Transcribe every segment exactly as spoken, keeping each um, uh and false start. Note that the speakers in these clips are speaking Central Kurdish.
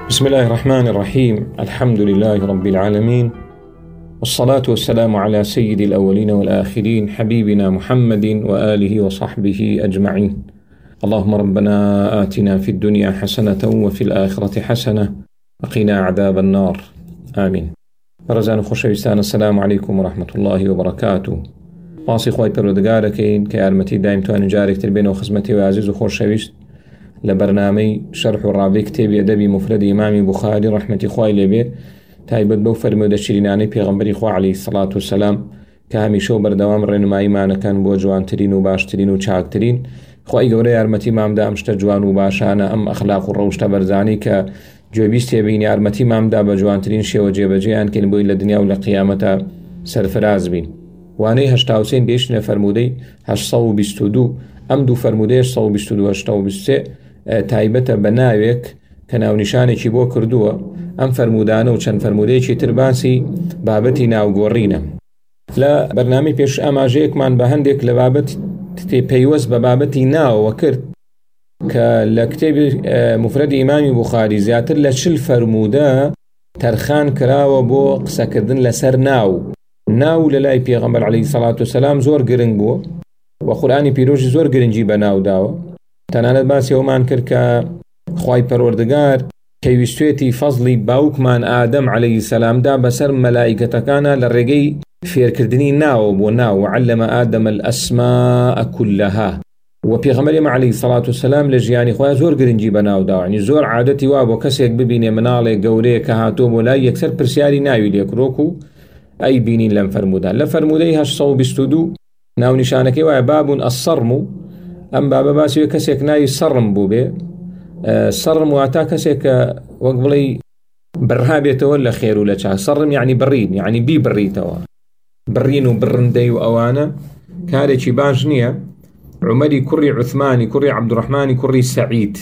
بسم الله الرحمن الرحيم. الحمد لله رب العالمين، والصلاة والسلام على سيد الأولين والآخرين حبيبنا محمد وآله وصحبه أجمعين. اللهم ربنا آتنا في الدنيا حسنة وفي الآخرة حسنة وقنا عذاب النار، آمين. برزان خوشويستان، السلام عليكم ورحمة الله وبركاته. واصي خواهي پروردگاركين كأرمتي دائم توان جارك تربين وخزمتي وعزيز وخوشويست لبرنامج شرح الرابع كتاب أدبي مفرد إمام بخاري رحمة خواهي لبه تايبت بو فرمودة شريناني پیغمبری خواه عليه الصلاة والسلام كهمي شو بردوام رنمائي مانا كان بو جوانترين و باشترين و چاكترين. خواهي قوري أرمتي مام دا أمشتا جوان و باشانا أم أخلاق الروشتا برزاني كا جوبيستي بيني أرمتي مام دا بجوانترين شيو جيبا جيان كن بو إلا دنيا و لقيامتا سرفراز بين. واني هشتاوسين بيشنا فرمودي هش صو بستودو أم دو فرموديش صو بستودو هشتاو بستي تایبەتە بە ناوێک کە ناونیشانێکی بۆ کردووە. ئەم فەرمودانە و چەند فەرمودەیەکی تر باسی بابەتی ناوگۆڕینە. لە بەرنامەی پێش ئاماژەیەکمان بە هەندێک لە بابەت پەیوەست بە بابەتی ناوەوە کرد کە لە کتێبی مفرەدی ئیمامی بوخاری زیاتر لە چل فەرمودە تەرخان کراوە بۆ قسەکردن لەسەر ناو. ناو لە لای پێغەمبەر عەلەیهی سەڵات وسەلام زۆر گرنگ بووە و قورئانی پیرۆژی زۆر گرنگی بە ناو داوە. تەنانەت باسی ئەومان کرد کە خوای پەروەردگار پێویستێتی فەزڵی باوکمان ئادەم عەلەیهی سەلامدا بەسەر مەلائیکەتەکانە لە ڕێگەی فێرکردنی ناوە بۆ ناو وعەلەمە ئادەمە الئەسماء كلها. و پێغەمبەری عەلەیهی سەڵات وسەلام لە ژیانی خۆیان زۆر گرنگی بە ناو داوە. یعنی زۆر عادەتی وا بۆ کەسێک ببینێ مناڵێک گەورەیە کە هاتۆ بۆ لای یەکسەر پرسیاری ناوی لێکرۆک و ئەی بینین لەم فەرمودان. لە فەرمودەی هەشت سەد و بیست و دوو ناونیشانەکەی وایە بابون السەڕم. ئەم بابە باسی کەسێک ناوی سەڕم بوو بێ. سەڕم واتا کەسێک کە وەک بڵێ بڕها بێتەوە لە خێر و لە چاک. سەڕم یعنی بڕین، یعنی بی بڕیتەوە. بڕین و بڕندەی و ئەوانە کارێکی باش نییە. عومەری کوڕی عوثمانی کوڕی عەبدوڕەحمانی کوڕی سەعید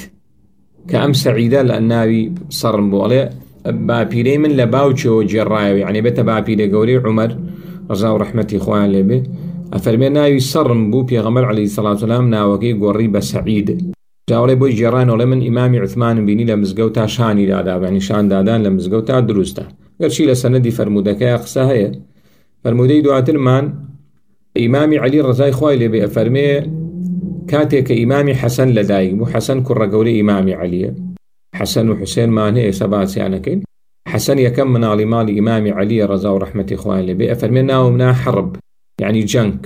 کە ئەم سەعیدە لە ناوی سەڕم بوو، ئەڵێ باپیرەی من لە باوچەوە جێڕایەوە، یعنی بێتە باپیرە گەورەی عومەر ڕەزا و ڕەحمەتی خۆیان لێبێ. ئەفەرمێ ناوی سەڕم بوو، پێغەمبەر عەلەیهی سەڵات وسەلام ناوەکەی گۆڕی بە سەعید. جاوڵێ بۆی جێڕانەوەڵێ من ئیمامی عوثمانم بینی لە مزگەوتا شانی دادا، یعنی شان دادان لە مزگەوتا دروستە. گەرچی لە سەنەدی فەرمودەکەیە قسە هەیە. فەرمودەی دواترمان ئیمامی عەلی ڕەزای خوای لێبێ ئەفەرمێ کاتێک کە ئیمامی حەسەن لەدایک بوو، حەسەن کوڕە گەورەی ئیمامی عەلیە، حەسەن و حوسێنمان هەیە ئێستا باسییانەکەین. حەسەن یەکەم مناڵی ماڵی ئیمامی عەلیە ڕەزا و ڕەحمەتی خوای لێبێ. ئەفەرمێ ناوم نا حەرب، يعني جنك.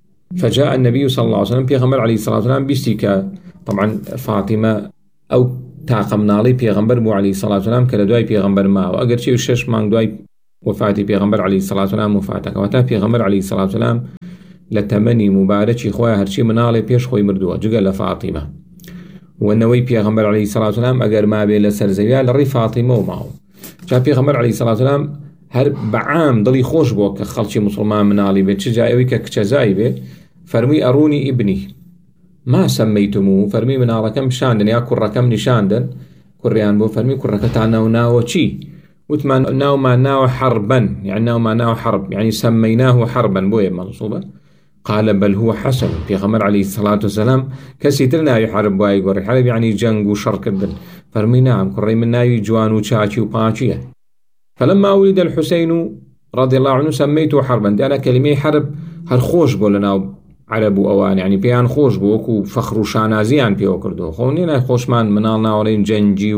فجاء النبي صلى الله عليه وسلم پیغمبر عليه الصلاة والسلام بيستي ك طبعا فاطمة أو تاقم نالي پیغمبر بو عليه الصلاة والسلام كلا دواي پیغمبر ما وأجر شيء الشش مان دواي وفاتي پیغمبر عليه الصلاة والسلام وفاتك وتا پیغمبر عليه الصلاة والسلام لتمني مبارك خويا هرشي منالي بيش خوي مردوه جقل لفاطمة والنوي پیغمبر عليه الصلاة والسلام أجر ما بي لسر زويا لري فاطمة وماو. جاء پیغمبر عليه الصلاة والسلام هر بعام دڵی خۆش بووە کە خەڵکی مسلمان مناڵی بێت، چ جایەوەی کە کچەزای بێ. فەرمووی ئەڕوونی ئیبنی ما سەمەیتموه، فەرمی مناڵەکەم شاندن یا کوڕەکەم نیشاندن. کوڕیان بۆ فەرمی کوڕەکەتان ناو ناوە چی؟ وتمان ناومان ناوە حەربەن، یعنی ناومان ناوە حەرب، یعنی سەمەیناه حەربەن بۆیە مەنسوبە. قال بل هو حسن. پێغەمبەر عەلەیهی سەڵات وسەلام کەسی تر ناوی حەرب وای گۆڕی، حەرب یعنی جەنگ و شەڕکردن. فەرمی نعم، کوڕی من ناوی جوان و چاکی و پاچیە. فلما ولد الحسين رضي الله عنه سميته حربا. دي أنا كلمة حرب هر خوش بو لنا عرب أوان، يعني بيان خوش بو وكو فخر وشانازيان بيو كردو خونينا خوش من منالنا ولين جنجي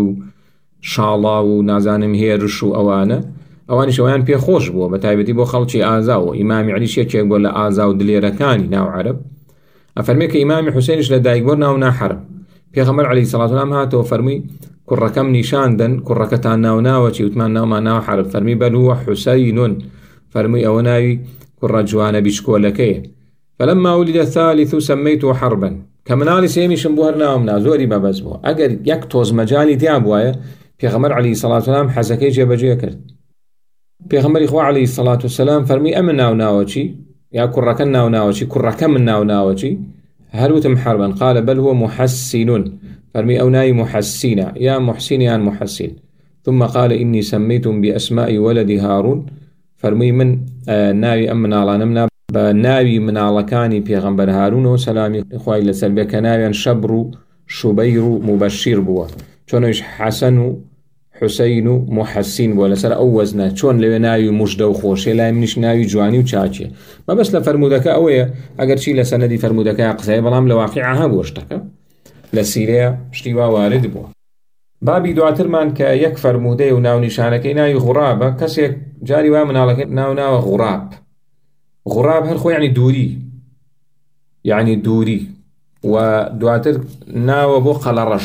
وشالا ونازانم هيرش وأوانا أواني شويان بي خوش بو بتايبتي بو خلشي آزاو. إمامي علي شيء يقول لآزاو دليركاني ناو عرب. أفرميك إمامي حسينش لدايق ورنا ونا حرب. پیغمبر علیه الصلاة والسلام هاتو فرمی کوڕەکەم نیشاندن، کوڕەکەتان ناو ناوەچی؟ وتمان ناومان ناو حرب. فەرمی بەل هو حوسەین، فەرمی ئەوە ناوی کوڕە جوانە بیچکۆلەکەیە. فلما ولد الثالث سميته حربا. کە مناڵی سێمیشم بوو هەر ناوم نا زۆری بەبەز بووە. ئەگەر یەک تۆز مەجالی تیا بووایە پێغەمبەر علیه الصلاة والسلام حەزەکەی جێبەجێ کرد. پێغەمبەری خوا علیه الصلاة والسلام فەرمی ئەمن ناو ناوەچی یا کوڕەکە ناو ناوەچی؟ کوڕەکە من ناو ناوەچی؟ هەروتم حربا. قال بل هو محسن، فرمي أو ناي محسين يا محسين يا محسن. ثم قال إني سميتم بأسماء ولد هارون، فرمي من آه ناوي أمن على نمنا بناوي من على كاني بيغمبر هارون وسلامي إخوائي لسلبك ناوي شبر شبير مبشر بوا، چونش حسن حوسین و محسین بۆ لەسەر ئەو وەزنە چۆن لەوێ ناوی موژدە و خۆشێ لای منیش ناوی جوانی و چاچێ مەبەست لە فەرمودەکە ئەوەیە ئەگەر چی لە سەنەدی فەرمودەکە قسەیە بەڵام لە واقیعە هەبووە شتەکە لە سیرەیە شتی وا وارد بووە. بابی دواترمان کە یەک فەرمودەی و ناونیشانەکەی ناوی غوڕابە کەسێک جاری وا مناڵەکەی ناو ناوە غوڕاب. غوڕاب هەر خۆ یعنی دووری یعنی دووری و دواتر ناوە بۆ قەلەڕەش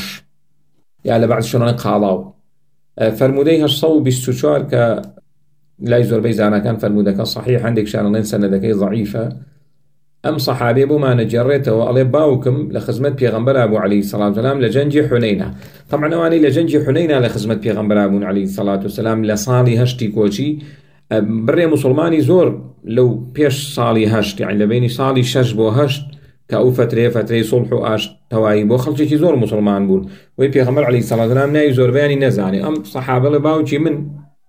یا لە بەعد شوێنە قاڵاو. فەرمودەی هەشت سەد و بیست و چوار کە لای زۆربەی زانەکان فەرمودەکە صحیح هەندێکشان ئەڵێن سەنەدەکەی ضعیفە. ئەم سەحابێ بۆمانە جێڕێتەوە ئەڵێ باوکم لە خزمەت پێغەمبەر بوو عەلەیهی سەڵات وسەلام لە جەنگی حونەینە. طبعاً ئەوانەی لە جەنگی حونەینە لە خزمەت پێغەمبەر بوون عەلەیهی سەڵات وسەلام لە ساڵی هەشتی کۆچی بڕێ موسڵمانی زۆر لەو پێش ساڵی هەشت یعنی لە بینی ساڵی شەش بۆ هەشت کە ئەو فترەیە فترەی سوڵح و ئاشت تەواوی بۆ خەڵکێکی زۆر موسڵمان بوون وی پێغەمبەر عەلەیهی سەڵات وسەلام ناوی زۆربەیانی نەزانێ. ئەم سەحابە لە باوکی من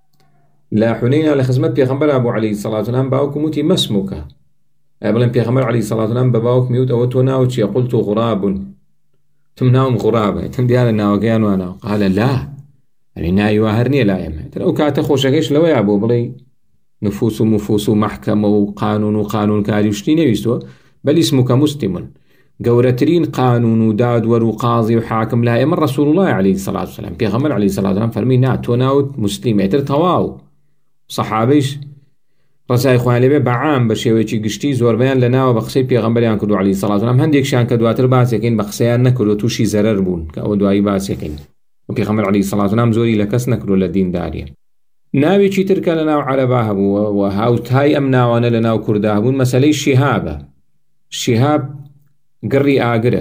لە حونەینە لە خزمەت پێغەمبەر بوو عەلەیهی سەڵات وسەلام باوکم وتی مەسموکە بڵێن پێغەمبەر عەلەیهی سەڵات وسەلام بە باوک میوت ئەوە تۆ ناوت چییە؟ قولت غوڕابون تم ناوم غوڕابە تم دیارە ناوەکەیان واناوە قال لا ئەوی ناوی وا هەر نییە لایەمە تر ئەو کاتە خۆشەکەیش لەوەیە بۆ بڵێ نفوس و مفوس و محکەمە و قانون و قانونکاری و شتی نەویستوە بەل اسمك مسلم گەورەترین قانون و دادوەر و قاضی و حاکم لای ئێمە ڕەسوڵ الله عەلەیهی سەڵات وسەلام پێغەمبەر عەلەیهی سەڵات وسەلام فەرمی نا تۆ ناوت موسلیمە تر تەواو. سەحابەیش ڕزای خوایان لێبێ بەعام بە شێوەیەکی گشتی زۆربەیان لە ناوە بە قسەی پێغەمبەریان کردو عەلەیهی سەڵات وسەلام هەندێکشیان کە دواتر باسێکین بە قسەیان نەکردو تووشی زەرەر بوون کە ئەوە دوایی باسێکین و پێغەمبەر عەلەیهی سەڵات وسەلام زۆری لە کەس نەکردو لە دینداریە. ناوێکی ترکە لە ناو عەرەبا هەبووە و هاوتای ئەم ناوانە لە ناو کووردا هەبوون مەسەلەی شیهابە. شیهاب گڕی ئاگرە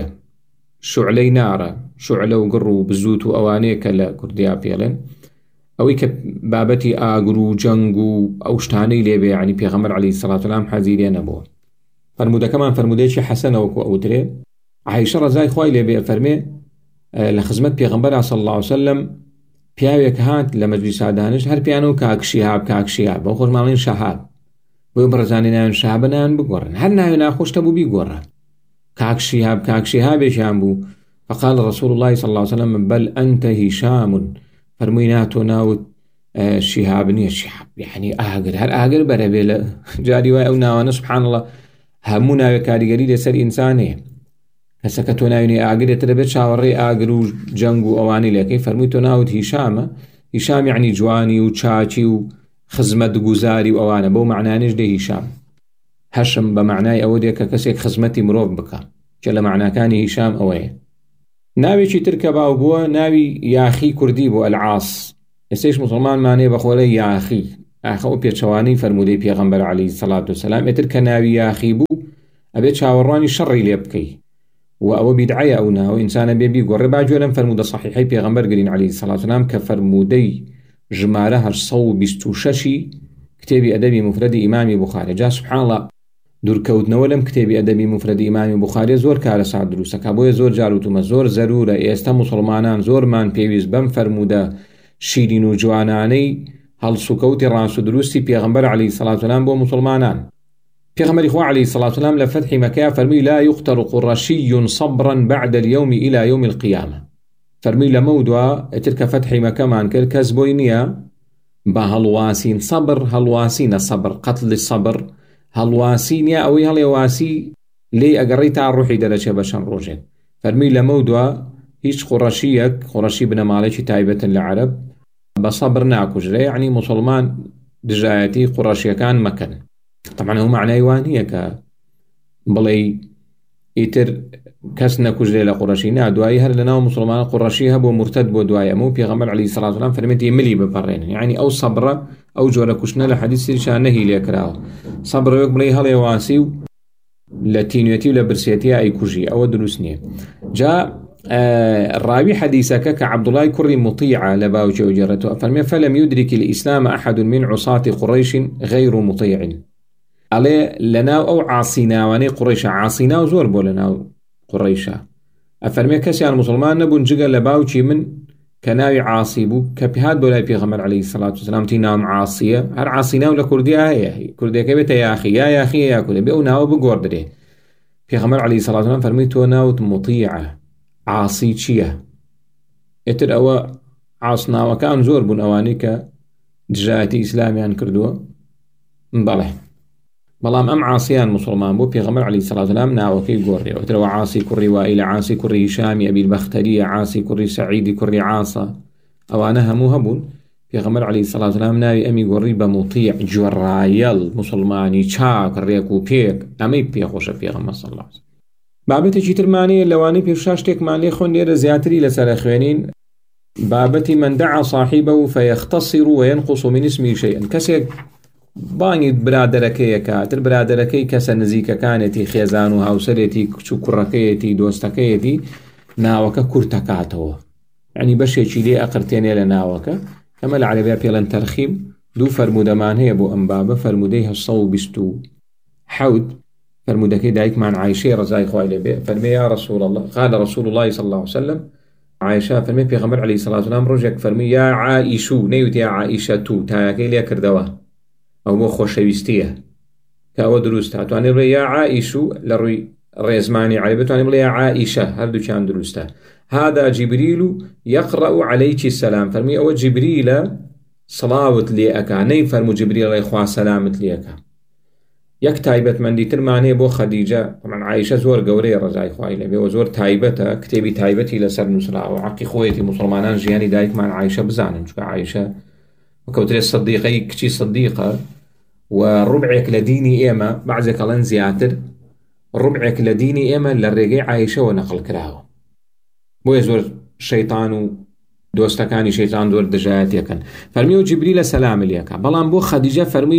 شوعلەی نارە شوعلە و گڕ و بزوت و ئەوانەیە کە لە کوردیا پێڵێن ئەوەی کە بابەتی ئاگر و جەنگ و ئەو شتانەی لێبێ عنی پێغەمبەر عەلەیهی سەڵات وسەلام حەزیرێ نەبووە. فەرمودەکەمان فەرمودەیەکی حەسەنەوەکو ئەوترێ عایشە ڕەزای خوای لێبێ فەرمێ لە خزمەت پێغەمبەر صلی الله علیه وسلم پیاوێک هات لە مەجلیسا دانیشت هەر پیانە و کاک شیهاب کاک شیهاب بەو خۆش ماڵین شەهاب بۆ بەڕێزانی ناوێن شەهابە ناوێن بگۆڕن هەر ناوێ ناخۆشتە بوو بیگۆڕە کاک شیهاب کاک شیهابێکیان بوو. فقال رسول الله صلى الله عليه وسلم بل أنت هشام فەرمووی ناتۆ ناوت شیهاب نییە شیهاب یعنی ئاگر هەر ئاگر بەرەبێ لە جاری وای ئەو ناوانە سبحان الله هەموو ناوێ کاریگەری لەسەر ئینسانەیە کەسەکە تۆ ناوێنێ ئاگرێتە دەبێت چاوەڕێ ئاگر و جەنگ و ئەوانی لەکەی فەرمووی تۆ ناوت هیشامە هیشام یعنی جوانی و چاچی و خزمەت گوزاری و ئەوانە بەو معنانیش دێ هیشام. هەشم بە معنای ئەوە دێ کە کەسێک خزمەتی مرۆڤ بکە کە لە معناکانی هیشام ئەوەیە. ناوێکی ترکە باو بووە ناوی یاخی کوردی بۆ ئەلعاس ئێستش مسلمان مانێ بە خۆلەی یاخی ئاخە و پێچەوانی فەرمودەی پێغەمبەر عەلەیهی سەڵات وسەلام ئێتر کە ناوی یاخی بوو ئەبێت چاوەڕوانی شەڕی لێ بکەی و ئەوە بیدعەیە ئەو ناوە ئینسانە بێ بیگۆڕێ. باگوێ لەم فەرمودە صحیحەی پێغەمبەر گرین عەلەیهی سەڵات وسەلام کە فەرمودەی ژمارە هەشت سەد و بیست و شەشی کتێبی ئەدەبی مفرەدی ئیمامی بوخاری. جا سبحان الله دوورکەوتنەوە لەم کتێبی ئەدەبی مفرەدی ئیمامی بوخاری زۆر کارە سات دروستەکە بۆیە زۆر جار وتومە زۆر زەرورە ئێستا مسلمانان زۆرمان پێویست بەم فەرمودە شیرین و جوانانەی هەڵسوکەوتی ڕاست و دروستی پێغەمبەر عەلەیهی سەڵات وسەلام بۆ مسلمانان. پێغەمبەری خوا عەلەیهی سەڵات وسەلام لە فەتحی مەکە فەرمووی لا يقتل قرشي صبرا بعد اليوم إلى يوم القيامة. فەرمووی لەمە دووە ئێتر کە فەتحی مەکەمان کرد کەس بۆی نییە بە هەڵواسین سەبر هەڵواسینە سەبر قەتلی سەبر هەڵواسی نییە ئەوەی هەڵێواسی لێ ئەگەڕی تا ڕوحی دەرەچێ بە چەند ڕۆژێک. فەرمی لەمە دووە هیچ قوڕەشیەک قوڕەشی بنەماڵێکی تایبەتن لە عەرەب بە سەبر ناکوژرێ یعنی مسلمان دژایەتی قوڕەشیەکان مەکەن. طبعاً هەموو معنای وان نییە کە بڵێ ئیتر کەس نەکوژرێ لە قوڕەشی نا دوایی هەر لەناو مسلمانە قوڕەشی هەبوو مرتد بۆ دوایە ئەمە و پێغەمبەر عەلەیهی سەڵات وسەلام فەرمێتی ملی بپەڕێنن یعنی ئەو سەبرە ئەو جۆرە کوشتنە لە حەدیثیشان نەهی لێکراوە سەبرەوەک بڵێ هەڵێواسی و لە تینوێتی و لە برسێتی ئەیکوژی ئەوە دروست نییە. جا ڕاوی حەدیثەکە کە عەبدوڵای کوڕی مطیعە لە باوکی و جێڕێتەوە فەرمێ فەلەم یودرک الئیسلام ئەحەد من عصاة قڕیش غەیر مطیع ئەڵێ لەناو ئەو عاسیناوانەی قوڕیشە عاسینا و زۆر بۆ لەناو قوڕیشە ئەفەرمێ کەسیان مسلمان نەبوون جگە لە باوکی من کە ناوی عاسی بوو کە پێهات بۆ لای پێغەمبەر عەلەیهی سەڵات وسەلام تی ناوم عاسیە هەر عاسینا و لە کوردیا هەیە کوردەکە بێتە یاخی یا یاخی یا کوردە بێ ئەو ناوە بگۆڕدرێ. پێغەمبەر عەلەیهی سەڵات وسەلام فەرمی تۆ ناوت مطیعە عاسی چییە؟ ئێتر ئەوە عاسناوەکان زۆر بوون ئەوانەی کە دژایەتی ئیسلامیان کردووە بەڵێ بەڵام ئەم عاسیان مسلمان بۆ پێغەمبەر عەلەیهی سەڵاتو وەسەلام ناوەکەی گۆڕیەوە ترەوە عاسی کوڕی وائیل عاسی کوڕی هیشامی ئەبی البەختەریە عاسی کوڕی سەعیدی کوڕی عاسە ئەوانە هەموو هەبوون پێغەمبەر عەلەیهی سەڵاتو وەسەلام ناوی ئەمی گۆڕی بە موطیع جوێڕایەڵ مسلمانی چاک ڕێک و پێک ئەمەی پێخۆشە پێغەمبەر صلی الله علیه وسلم. بابەتێکی ترمانەیە لەوانەی پێشا شتێکمان لێ خۆن لێرە زیاتری لەسەر خوێنین بابەتی من دعا صاحبه فيختصر وينقص من اسمه شيئا. کەسێک بانگی برادەرەکەیەکە تر برادەرەکەی کەسە نزیکەکانێتی خێزان و هاوسەرێتی کچ و کوڕەکەیەتی دۆستەکەیەتی ناوەکە کورتەکاتەوە یعنی بەشێکی لێ ئەقرتێنێ لە ناوەکە ئەمە لە عەرەبیە پێڵەن تەرخیم. دوو فەرمودەمان هەیە بۆ ئەم بابە فەرمودەی هەشت سەد و بیست و حەوت فرمودەکەی دایکمان عایشەی ڕەزای خوای لێ بێ فەرمێ یا رسول الله قال رسول الله صلى الله عليه وسلم عایشە فەرمێ پێغەمبەر عەلەیهی سەڵاتو وەسەلام ڕۆژێک فەرمی یا عائیشو نەیوت یا عائیشە تو تایەکەی لێ کردەوە ئەو بۆ خۆشەویستیە کە ئەوە دروستە توانێت بڵێ یا عائیشو لە ڕووی ڕێزمانی عەرەبی بتوانێت بڵێ یا عائیشە هەردووکیان دروستە. هذا جبريل يقرأ عليك السلام فەرمی ئەوە جبریلە سڵاوت لێ ئەکا نەی فەرموو جبریلەی خوا سەلامت لێ ئەکا. یەک تایبەتمەندی ترمانەیە بۆ خەدیجە من عایشە زۆر گەورەیە ڕەزای خوای لێ بێ و زۆر تایبەتە کتێبی تایبەتی لەسەر نووسراوە حەقی خۆیەتی مسلمانان ژیانی دایکمان عایشە بزانن چونکە عایشە وەکەوترێ سەدیقەی کچی سەدیقە و ڕوبعێک لە دینی ئێمە بەعزێک ئەڵێن زیاتر ڕوبعێک لە دینی ئێمە لە ڕێگەی عایشەوە نەقڵ کراوە بۆیە زۆر شەیطان و دۆستەکانی شەیطان زۆر دژایەتیەکەن. فەرمی و جبریلە سەلام لێ ئەکا بەڵام بۆ خەدیجە فەرمی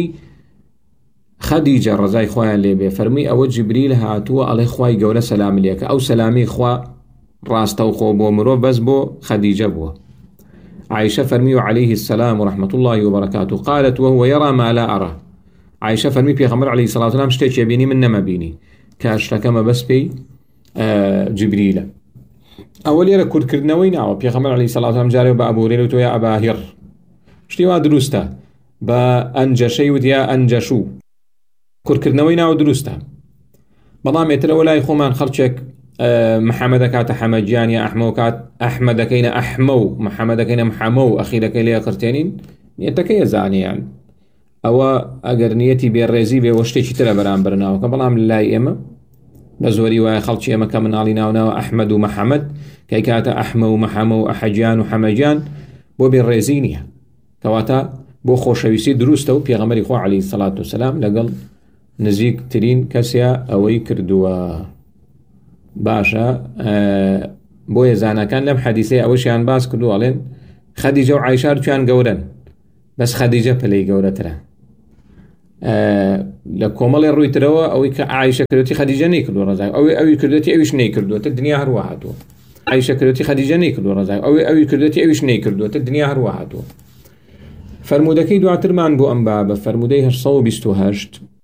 خەدیجە ڕەزای خۆیان لێ بێ فەرمی ئەوە جبریل هاتووە ئەڵێ خوای گەورە سەلام لێ ئەکا ئەو سەلامی خوا ڕاستە و خۆ بۆ مرۆڤ بەس بۆ خەدیجە بووە. عائشة فرمي عليه السلام ورحمة الله وبركاته قالت وهو يرى ما لا أرى. عائشة فرمي بيغمبر عليه الصلاة والسلام شتيك يبيني من نما بيني كاشتكما بس بي آه جبريل. أول يرى كرد كردنوين أو بيغمبر عليه الصلاة والسلام جاري بأبو هريرة ويا أبا هر شتي وا دروستا بأنجشي وديا أنجشو كرد كردنوين أو دروستا بضام يتر ولا يخومان خرجك أه محمد كات حمجان يا أحمو كات أحمد كينا أحمو محمد كينا محمو أخيرا كي ليا قرتينين نيتكي زاني يعني أو أجر نيتي بالرزي بوشتي ترى برام برناو كبلام لله إما بزوري وخلشي إما كمن علينا وناو أحمد ومحمد كي كات أحمو محمو أحجان وحمجان بو بالرزينيا كواتا بو خوشويسي دروستو بيغمري خو عليه الصلاة والسلام لقل نزيك ترين كسيا أوي كردوا باشا أه بۆیە زانەکان لەم حەدیثەیە ئەوەشیان باس کردو ئەڵێن خەدیجە و عایشە تویان گەورن بەس خەدیجە پلەی گەورەترە أه لە کۆمەڵی ڕوویترەوە ئەوەی کە عایشە کردوتی خەدیجە نەیکردووە ڕەزای ئەوەی ئەوی کردوتی ئەویش نەیکردووەتە دنیا هەروە هاتووە. عایشە کردوتی خەدیجە نەیکردووە ڕەزای ئەوەی ئەوی کردوتی ئەویش نەیکردووەتە دنیا هەروە هاتووە. فەرمودەکەی دواترمان بۆ ئەم بابە فەرمودەی هەشت سەد و بیست و هەشت